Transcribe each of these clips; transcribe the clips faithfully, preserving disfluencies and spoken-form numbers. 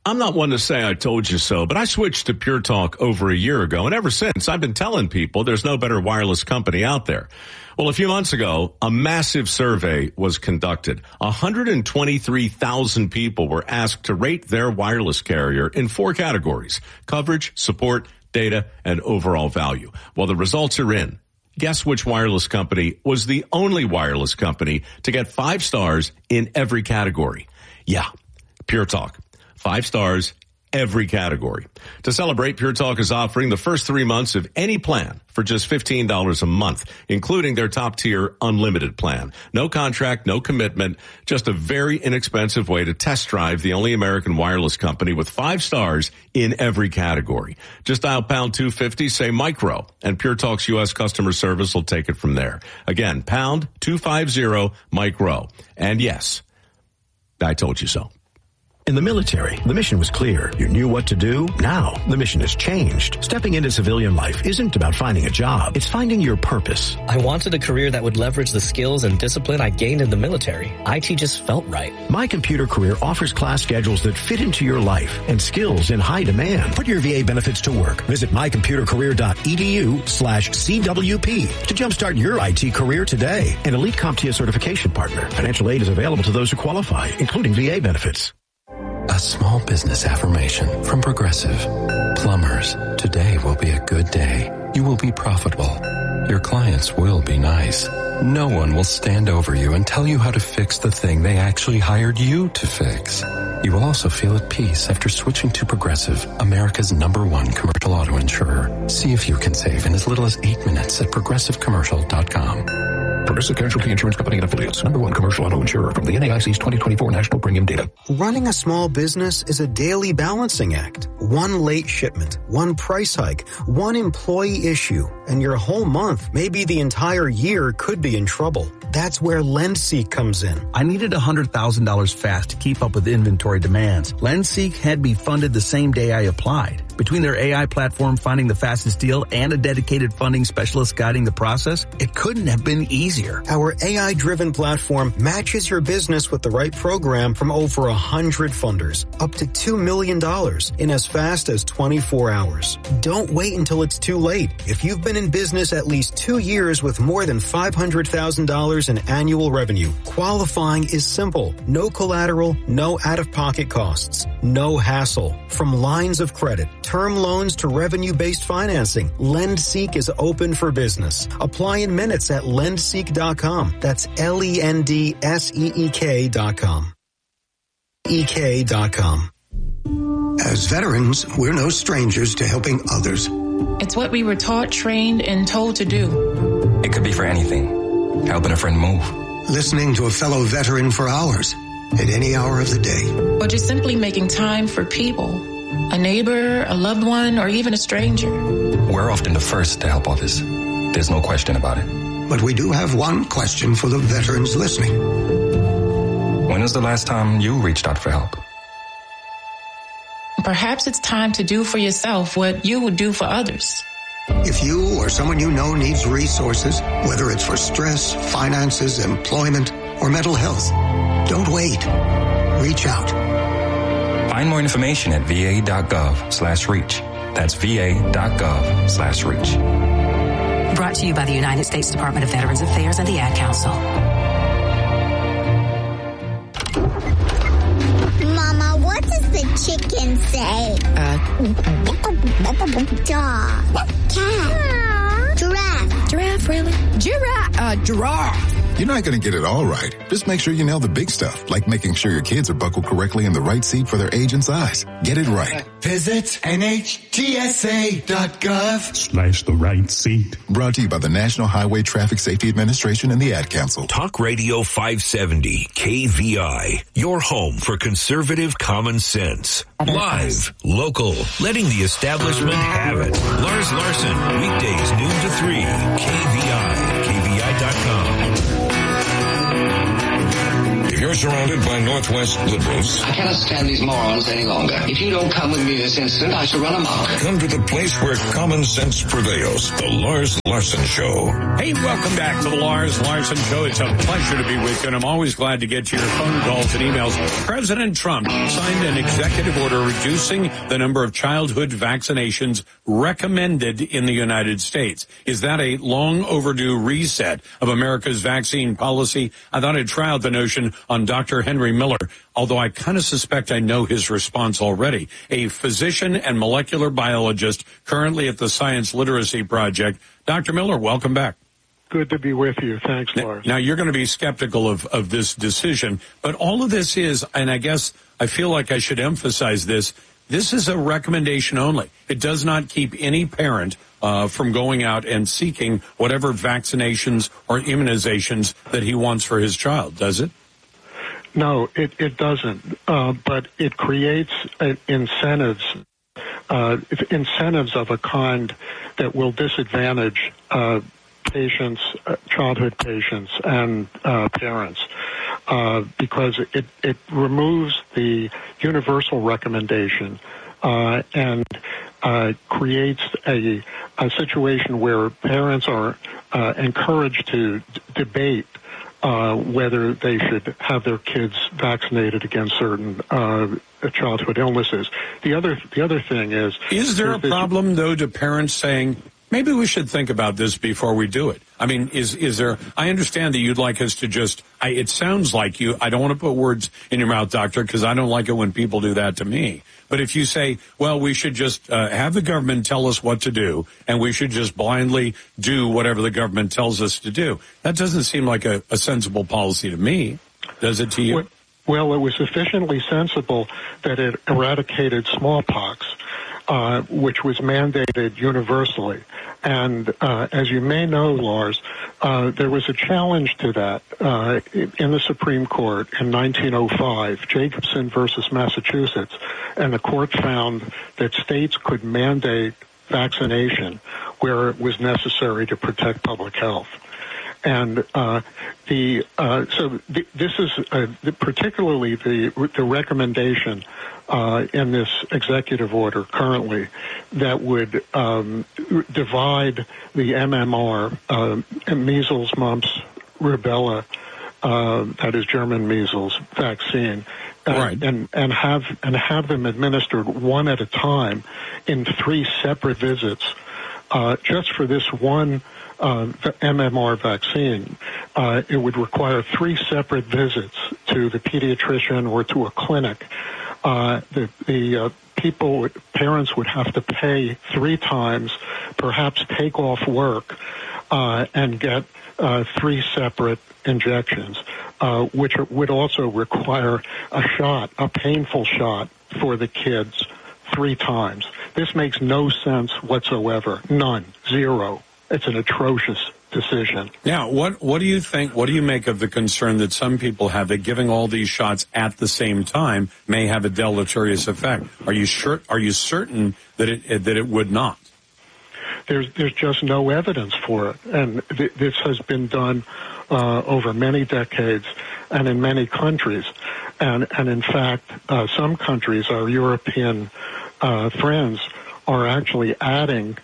I'm not one to say I told you so, but I switched to Pure Talk over a year ago, and ever since I've been telling people there's no better wireless company out there. Well, a few months ago, a massive survey was conducted. one hundred twenty-three thousand people were asked to rate their wireless carrier in four categories: coverage, support, data, and overall value. Well, the results are in. Guess which wireless company was the only wireless company to get five stars in every category? Yeah, Pure Talk. Five stars, every category. To celebrate, Pure Talk is offering the first three months of any plan for just fifteen dollars a month, including their top-tier unlimited plan. No contract, no commitment, just a very inexpensive way to test drive the only American wireless company with five stars in every category. Just dial pound two fifty, say micro, and Pure Talk's U S customer service will take it from there. Again, pound two fifty, micro. And yes, I told you so. In the military, the mission was clear. You knew what to do. Now, the mission has changed. Stepping into civilian life isn't about finding a job. It's finding your purpose. I wanted a career that would leverage the skills and discipline I gained in the military. I T just felt right. My Computer Career offers class schedules that fit into your life and skills in high demand. Put your V A benefits to work. Visit mycomputercareer.edu slash CWP to jumpstart your I T career today. An Elite CompTIA certification partner. Financial aid is available to those who qualify, including V A benefits. A small business affirmation from Progressive. Plumbers, today will be a good day. You will be profitable. Your clients will be nice. No one will stand over you and tell you how to fix the thing they actually hired you to fix. You will also feel at peace after switching to Progressive, America's number one commercial auto insurer. See if you can save in as little as eight minutes at progressive commercial dot com. Progressive Casualty Insurance Company and Affiliates. Number one commercial auto insurer from the N A I C's twenty twenty-four National Premium Data. Running a small business is a daily balancing act. One late shipment, one price hike, one employee issue, and your whole month, maybe the entire year, could be in trouble. That's where LendSeek comes in. I needed one hundred thousand dollars fast to keep up with inventory demands. LendSeek had me funded the same day I applied. Between their A I platform finding the fastest deal and a dedicated funding specialist guiding the process, it couldn't have been easier. Our A I-driven platform matches your business with the right program from over one hundred funders, up to two million dollars in as fast as twenty-four hours. Don't wait until it's too late. If you've been in business at least two years with more than five hundred thousand dollars in annual revenue, qualifying is simple. No collateral, no out-of-pocket costs, no hassle. From lines of credit, term loans to revenue-based financing, LendSeek is open for business. Apply in minutes at lendseek dot com. That's L E N D S E E K dot com. E K dot com. As veterans, we're no strangers to helping others. It's what we were taught, trained, and told to do. It could be for anything. Helping a friend move. Listening to a fellow veteran for hours, at any hour of the day. Or just simply making time for people. A neighbor, a loved one, or even a stranger. We're often the first to help others. There's no question about it. But we do have one question for the veterans listening. When was the last time you reached out for help? Perhaps it's time to do for yourself what you would do for others. If you or someone you know needs resources, whether it's for stress, finances, employment, or mental health, don't wait. Reach out. Find more information at va.gov slash reach. That's va.gov slash reach. Brought to you by the United States Department of Veterans Affairs and the Ad Council. Mama, what does the chicken say? Uh, dog. Cat. Giraffe. Giraffe, really? Giraffe. Uh, giraffe. You're not going to get it all right. Just make sure you nail the big stuff, like making sure your kids are buckled correctly in the right seat for their age and size. Get it right. Visit N H T S A dot gov slash the right seat. Brought to you by the National Highway Traffic Safety Administration and the Ad Council. Talk Radio five seventy K V I, your home for conservative common sense. Live, local, letting the establishment have it. Lars Larson, weekdays noon to three. K V I, K V I dot com. If you're surrounded by Northwest liberals, I cannot stand these morons any longer. If you don't come with me this instant, I shall run amok. Come to the place where common sense prevails. The Lars Larson Larson Show. Hey, welcome back to the Lars Larson Show. It's a pleasure to be with you, and I'm always glad to get to your phone calls and emails. President Trump signed an executive order reducing the number of childhood vaccinations recommended in the United States. Is that a long overdue reset of America's vaccine policy? I thought I'd try out the notion on Doctor Henry Miller, although I kind of suspect I know his response already. A physician and molecular biologist currently at the Science Literacy Project. Doctor Miller, welcome back. Good to be with you. Thanks, Lars. Now, you're going to be skeptical of, of this decision, but all of this is, and I guess I feel like I should emphasize this, this is a recommendation only. It does not keep any parent uh, from going out and seeking whatever vaccinations or immunizations that he wants for his child, does it? No, it, it doesn't, uh, but it creates uh, incentives, uh, incentives of a kind that will disadvantage uh, patients, uh, childhood patients, and uh, parents, uh, because it, it removes the universal recommendation uh, and uh, creates a, a situation where parents are uh, encouraged to d- debate Uh, whether they should have their kids vaccinated against certain uh, childhood illnesses. The other, the other thing is, is there a problem though to parents saying maybe we should think about this before we do it? I mean, is is there? I understand that you'd like us to just. I, it sounds like you. I don't want to put words in your mouth, doctor, because I don't like it when people do that to me. But if you say, well, we should just uh, have the government tell us what to do, and we should just blindly do whatever the government tells us to do, that doesn't seem like a, a sensible policy to me. Does it to you? Well, it was sufficiently sensible that it eradicated smallpox, uh, which was mandated universally. And uh, as you may know, Lars, uh, there was a challenge to that uh, in the Supreme Court in nineteen oh five, Jacobson versus Massachusetts, and the court found that states could mandate vaccination where it was necessary to protect public health. And uh, the uh, so th- this is uh, the, particularly the the recommendation uh, in this executive order currently that would um, divide the M M R, uh, measles, mumps, rubella, uh, that is German measles vaccine, uh, right. and and have and have them administered one at a time in three separate visits, uh, just for this one. Uh, the M M R vaccine, uh, it would require three separate visits to the pediatrician or to a clinic. Uh, the the uh, people, parents would have to pay three times, perhaps take off work, uh, and get uh, three separate injections, uh, which would also require a shot, a painful shot for the kids three times. This makes no sense whatsoever. None. Zero. It's an atrocious decision. Now, what what do you think, what do you make of the concern that some people have that giving all these shots at the same time may have a deleterious effect? Are you sure, are you certain that it that it would not? There's there's just no evidence for it. And th- this has been done uh, over many decades and in many countries. And, and in fact, uh, some countries, our European uh, friends, are actually adding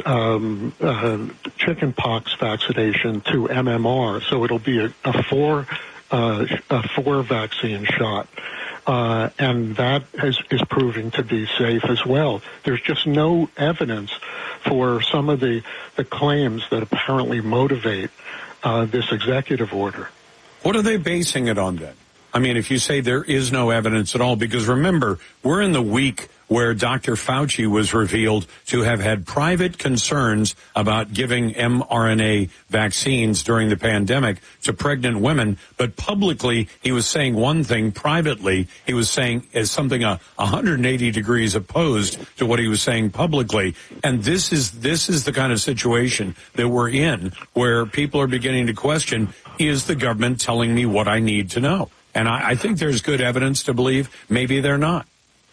Um, uh, chickenpox vaccination to M M R, so it'll be a, a four uh, a four vaccine shot, uh, and that is, is proving to be safe as well. There's just no evidence for some of the the claims that apparently motivate uh, this executive order. What are they basing it on then? I mean, if you say there is no evidence at all, because remember, we're in the week where Doctor Fauci was revealed to have had private concerns about giving mRNA vaccines during the pandemic to pregnant women, but publicly he was saying one thing, privately he was saying as something a one hundred eighty degrees opposed to what he was saying publicly. And this is this is the kind of situation that we're in, where people are beginning to question, is the government telling me what I need to know? And I, I think there's good evidence to believe maybe they're not.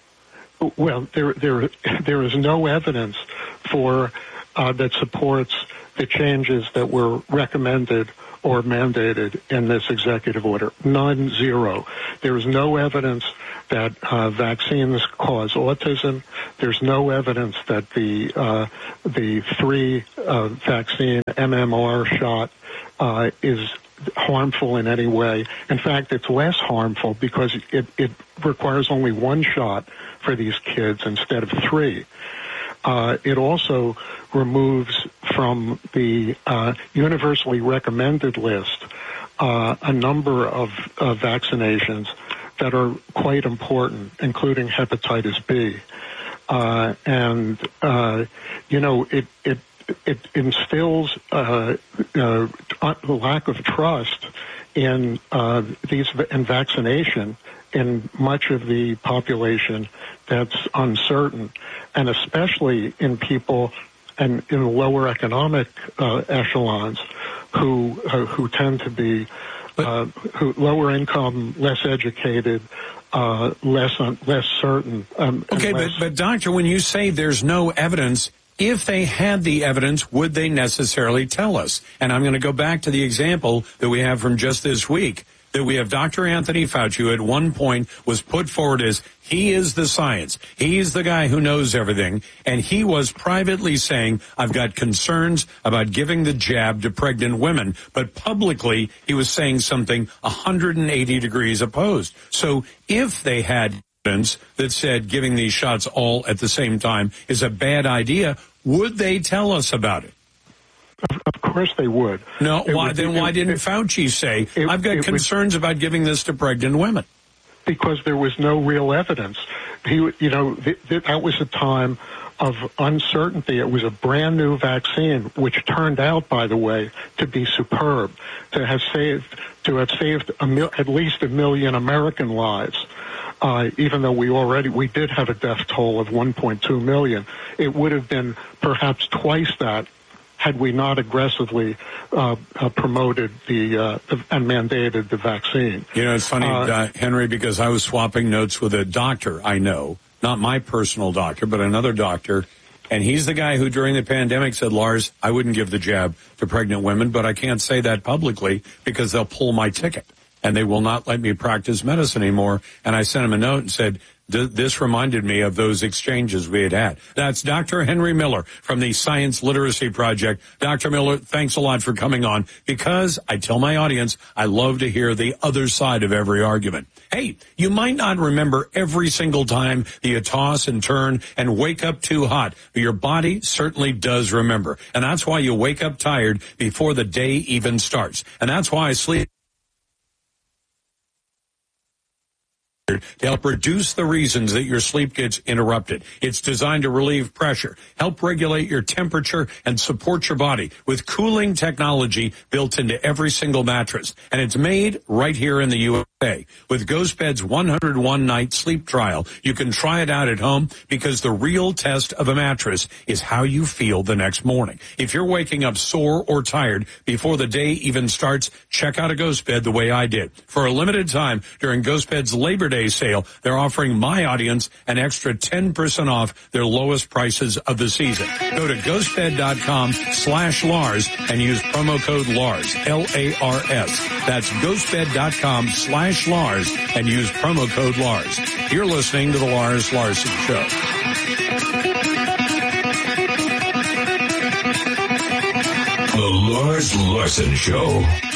Well, there, there, there is no evidence for uh, that supports the changes that were recommended or mandated in this executive order. None, zero. There is no evidence that uh, vaccines cause autism. There's no evidence that the uh, the three uh, vaccine M M R shot uh, is harmful in any way. In fact, it's less harmful because it, it requires only one shot for these kids instead of three. Uh, it also removes from the uh, universally recommended list uh, a number of uh, vaccinations that are quite important, including hepatitis B. Uh, and, uh, you know, it, it, it instills uh, uh, a lack of trust in uh, these in vaccination in much of the population that's uncertain, and especially in people and in lower economic uh, echelons who uh, who tend to be uh, who lower income, less educated, uh, less un- less certain. Um, okay, less- but but doctor, when you say there's no evidence, if they had the evidence, would they necessarily tell us? And I'm going to go back to the example that we have from just this week, that we have Doctor Anthony Fauci, who at one point was put forward as he is the science. He's the guy who knows everything. And he was privately saying, I've got concerns about giving the jab to pregnant women. But publicly, he was saying something one hundred eighty degrees opposed. So if they had evidence that said giving these shots all at the same time is a bad idea, would they tell us about it? Of course they would. No, it why, would, then it, why didn't it, Fauci say, it, I've got concerns would, about giving this to pregnant women? Because there was no real evidence. He, you know, th- th- that was a time of uncertainty. It was a brand new vaccine, which turned out, by the way, to be superb, to have saved, to have saved a mil- at least a million American lives. Uh, even though we already, we did have a death toll of one point two million. It would have been perhaps twice that had we not aggressively uh, uh, promoted the, uh, the and mandated the vaccine. You know, it's funny, uh, uh, Henry, because I was swapping notes with a doctor I know, not my personal doctor, but another doctor, and he's the guy who during the pandemic said, Lars, I wouldn't give the jab to pregnant women, but I can't say that publicly because they'll pull my ticket, and they will not let me practice medicine anymore. And I sent him a note and said, this reminded me of those exchanges we had had. That's Doctor Henry Miller from the Science Literacy Project. Doctor Miller, thanks a lot for coming on, because I tell my audience I love to hear the other side of every argument. Hey, you might not remember every single time that you toss and turn and wake up too hot, but your body certainly does remember. And that's why you wake up tired before the day even starts. And that's why I sleep to help reduce the reasons that your sleep gets interrupted. It's designed to relieve pressure, help regulate your temperature, and support your body with cooling technology built into every single mattress. And it's made right here in the U S A. With GhostBed's one hundred one night sleep trial, you can try it out at home, because the real test of a mattress is how you feel the next morning. If you're waking up sore or tired before the day even starts, check out a GhostBed the way I did. For a limited time during GhostBed's Labor Day sale, they're offering my audience an extra ten percent off their lowest prices of the season. Go to ghostbed.com slash Lars and use promo code Lars, L A R S. That's ghostbed.com slash Lars and use promo code Lars. You're listening to The Lars Larson Show. The Lars Larson Show.